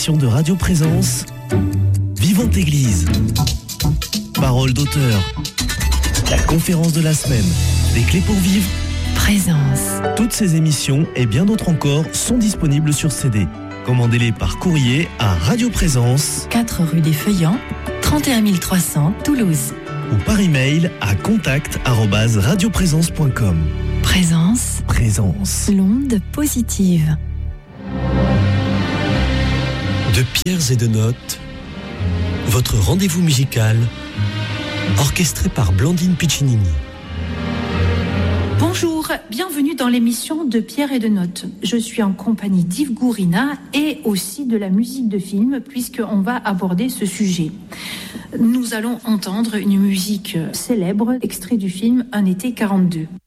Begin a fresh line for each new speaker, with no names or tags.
émission de Radio Présence, Vivante Église, Parole d'auteur, la conférence de la semaine, des clés pour vivre,
Présence.
Toutes ces émissions et bien d'autres encore sont disponibles sur CD. Commandez-les par courrier à Radio Présence,
4 rue des Feuillants, 31 300 Toulouse.
ou par email à contact@radioprésence.com.
Présence.
Présence.
L'onde positive.
De pierres et de notes, votre rendez-vous musical, orchestré par Blandine Piccinini.
Bonjour, bienvenue dans l'émission de Pierre et de Notes. Je suis en compagnie d'Yves Gourina et aussi de la musique de film puisqu'on va aborder ce sujet. Nous allons entendre une musique célèbre, extrait du film Un été 42.